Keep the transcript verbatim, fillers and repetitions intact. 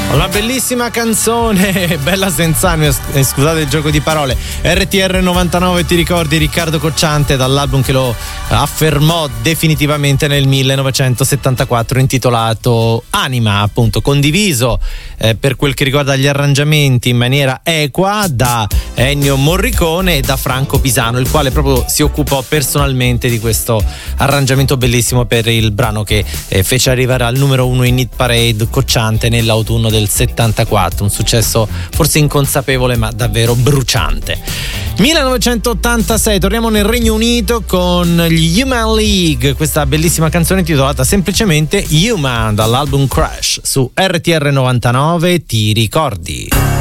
Una bellissima canzone, bella senza anima, scusate il gioco di parole. R T R novantanove, ti ricordi Riccardo Cocciante, dall'album che lo affermò definitivamente nel millenovecentosettantaquattro, intitolato Anima, appunto, condiviso eh, per quel che riguarda gli arrangiamenti in maniera equa da Ennio Morricone e da Franco Pisano, il quale proprio si occupò personalmente di questo arrangiamento bellissimo per il brano che eh, fece arrivare al numero uno in Hit Parade Cocciante nell'autunno del settantaquattro, un successo forse inconsapevole ma davvero bruciante. millenovecentottantasei, torniamo nel Regno Unito con gli Human League, questa bellissima canzone intitolata semplicemente Human dall'album Crash su R T R novantanove, ti ricordi?